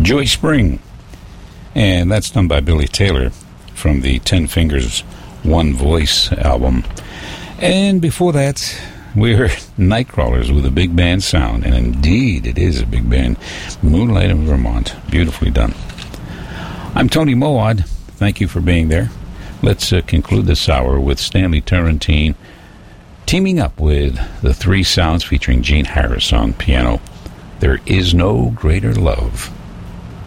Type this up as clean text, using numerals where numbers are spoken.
Joy Spring. And that's done by Billy Taylor from the Ten Fingers, One Voice album. And before that, we heard Nightcrawlers with a big band sound. And indeed, it is a big band. Moonlight in Vermont. Beautifully done. I'm Tony Moad. Thank you for being there. Let's conclude this hour with Stanley Turrentine teaming up with the Three Sounds featuring Gene Harris on piano. There is no greater love.